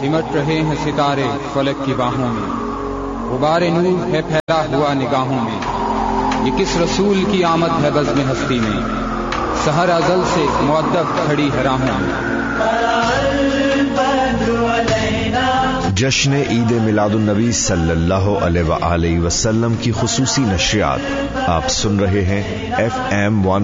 सिमट रहे हैं सितारे फलक की बाहों में, गुबारे नूर है फैला हुआ निगाहों में। ये किस रसूल की आमद है बज़्म हस्ती में, सहर अज़ल से मुअद्दब खड़ी है राहों में। जश्न ईद मिलादुन नबी सल्लल्लाहु अलैहि वसल्लम की खुसूसी नशरियात आप सुन रहे हैं FM